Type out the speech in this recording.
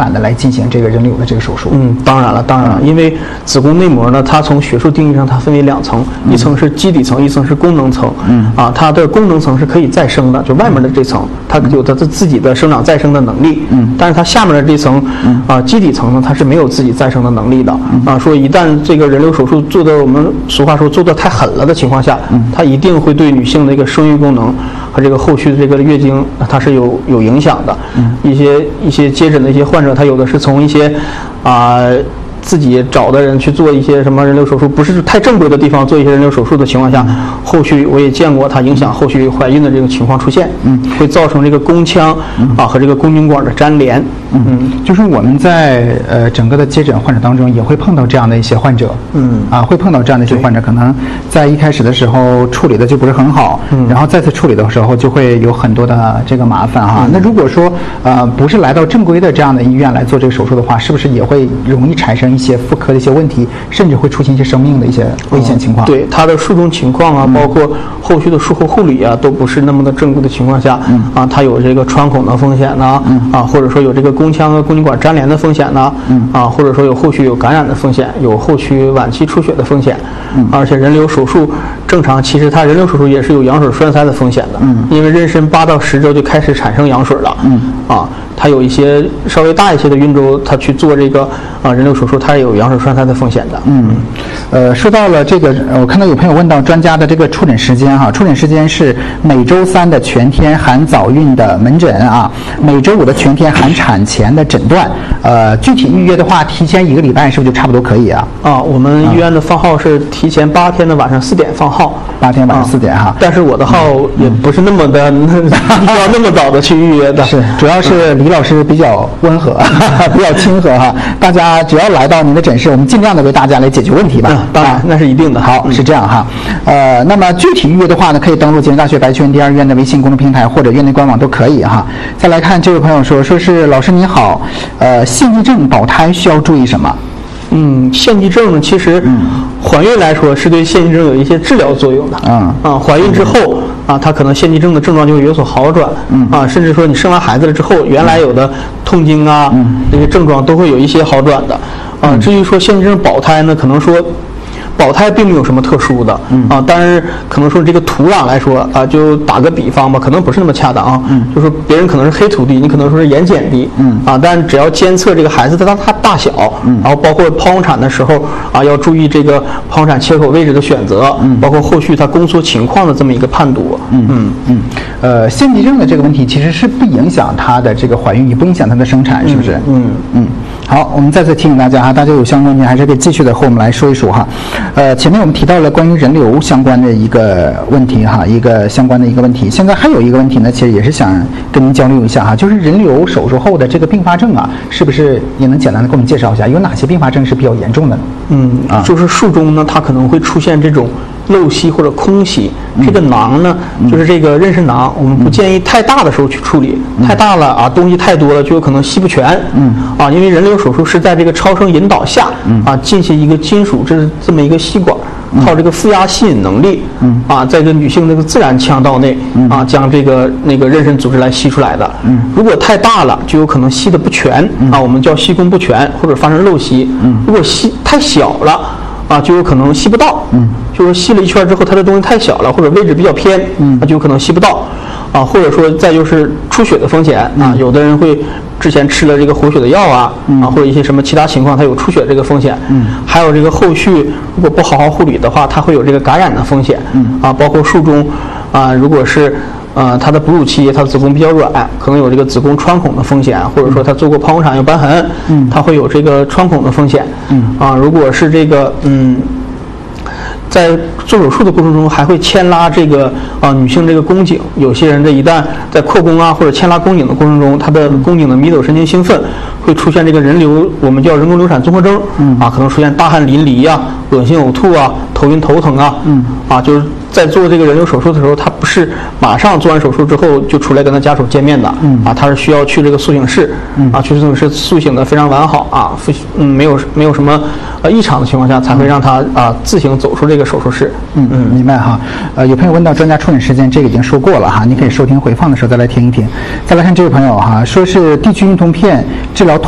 版的来进行这个人流的这个手术？ 当然了，因为子宫内膜呢，它从学术定义上它分为2层，一层是基底层，一层是功能层。它的功能层是可以再生的，就外面的这层，它有它自己的生长再生的能力。但是它下面的这层基底层呢，它是没有自己再生的能力的。说一旦这个人流手术做的，我们俗话说做的太狠了的情况下，它一定会对女性的一个生育功能和这个后续的这个月经，它是有影响的。一些接诊的一些患者，他有的是从一些自己找的人去做一些什么人流手术，不是太正规的地方做一些人流手术的情况下，后续我也见过它影响后续怀孕的这个情况出现，会造成这个宫腔和这个宫颈管的粘连。 就是我们在整个的接诊患者当中也会碰到这样的一些患者，会碰到这样的一些患者，可能在一开始的时候处理的就不是很好，然后再次处理的时候就会有很多的这个麻烦哈。那如果说不是来到正规的这样的医院来做这个手术的话，是不是也会容易产生一些妇科的一些问题，甚至会出现一些生命的一些危险情况？ 对，它的术中情况啊，包括后续的术后护理啊，都不是那么的正规的情况下，它有这个穿孔的风险呢，或者说有这个宫腔和宫颈管粘连的风险呢，或者说有后续有感染的风险，有后续晚期出血的风险，而且人流手术正常，其实它人流手术也是有羊水栓塞的风险的，因为妊娠8到10周就开始产生羊水了，它有一些稍微大一些的孕周，它去做这个人流手术，它也有羊水栓塞的风险的。 说到了这个，我看到有朋友问到专家的这个出诊时间哈，出诊时间是每周3的全天含早孕的门诊每周5的全天含产前的诊断。具体预约的话，提前1个礼拜是不是就差不多可以啊？ 我们医院的放号是提前8天的晚上4点放号 ，8天晚上4点哈。 但是我的号也不是那么的要那么早的去预约的， 是主要是李老师比较温和，比较亲和哈。大家只要来到您的诊室，我们尽量的为大家来解决问题吧。 当然，那是一定的。 好，是这样哈。那么具体预约的话呢，可以登录吉林大学白泉第2医院的微信公众平台或者院内官网都可以哈。再来看这位朋友说是老师你好，腺肌症保胎需要注意什么？ 腺肌症呢，其实怀孕来说是对腺肌症有一些治疗作用的。怀孕之后它可能腺肌症的症状就会有所好转。甚至说你生完孩子了之后，原来有的痛经这些症状都会有一些好转的。至于说腺肌症保胎呢，可能说保胎并没有什么特殊的但是可能说这个土壤来说就打个比方吧，可能不是那么恰当就说别人可能是黑土地，你可能说是盐碱地但只要监测这个孩子的他大小然后包括剖宫产的时候要注意这个剖宫产切口位置的选择，包括后续他宫缩情况的这么一个判读。 腺肌症的这个问题其实是不影响他的这个怀孕，也不影响他的生产，是不是？好，我们再次提醒大家大家有相关问题还是可以继续的和我们来说一说哈。前面我们提到了关于人流相关的一个问题一个相关的一个问题。现在还有一个问题呢，其实也是想跟您交流一下就是人流手术后的这个并发症是不是也能简单的给我们介绍一下，有哪些并发症是比较严重的呢？ 就是术中呢，它可能会出现这种漏吸或者空吸。这个囊呢，就是这个妊娠囊，我们不建议太大的时候去处理，太大了东西太多了就有可能吸不全。因为人流手术是在这个超声引导下进行一个金属这么一个吸管，靠这个负压吸引能力在这女性这个自然腔道内将这个那个妊娠组织来吸出来的。如果太大了，就有可能吸得不全我们叫吸供不全或者发生漏吸。如果吸太小了就有可能吸不到。就是吸了一圈之后，它的东西太小了，或者位置比较偏，就有可能吸不到。或者说再就是出血的风险有的人会之前吃了这个活血的药或者一些什么其他情况，它有出血这个风险。还有这个后续如果不好好护理的话，它会有这个感染的风险。包括术中如果是它的哺乳期，它的子宫比较软，可能有这个子宫穿孔的风险，或者说它做过剖宫产有瘢痕，它会有这个穿孔的风险。如果是这个在做手术的过程中还会牵拉这个女性这个宫颈，有些人一旦在扩宫或者牵拉宫颈的过程中，她的宫颈的迷走神经兴奋，会出现这个人流，我们叫人工流产综合征可能出现大汗淋漓恶心呕吐头晕头疼就是在做这个人流手术的时候，他不是马上做完手术之后就出来跟他家属见面的他是需要去这个苏醒室去苏醒室苏醒的非常完好没有什么异常的情况下，才会让他自行走出这个手术室。 明白哈。有朋友问到专家出诊时间，这个已经说过了你可以收听回放的时候再来听一听。再来看这位朋友说是地区孕酮片治疗